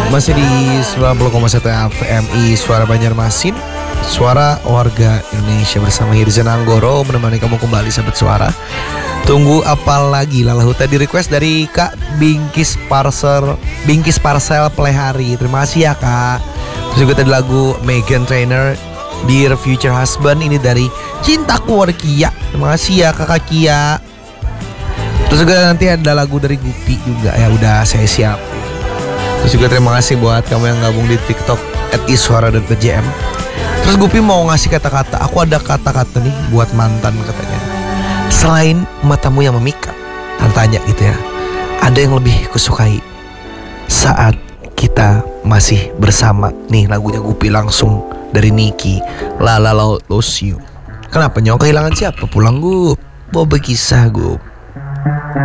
Masih di 90,1 FMI Suara Banjarmasin, suara warga Indonesia bersama Hirzan Anggoro menemani kamu kembali sahabat suara. Tunggu apa lagi? Lalahu tadi request dari Kak Bingkis Parcel Plehari. Terima kasih ya Kak. Terus juga tadi lagu Meghan Trainor Dear Future Husband, ini dari Cintaku War Kia. Terima kasih ya Kakak Kia. Terus juga nanti ada lagu dari Gupi juga ya, udah saya siapin. Terus juga terima kasih buat kamu yang gabung di TikTok @iswara.bjm. Terus Gupi mau ngasih kata-kata. Aku ada kata-kata nih buat mantan katanya. Selain matamu yang memikat, tanya gitu ya, ada yang lebih kusukai saat kita masih bersama. Nih lagunya Gupi langsung dari Niki, La La La Lose You. Kenapa nyong kehilangan siapa? Pulang Gup, mau berkisah Gup.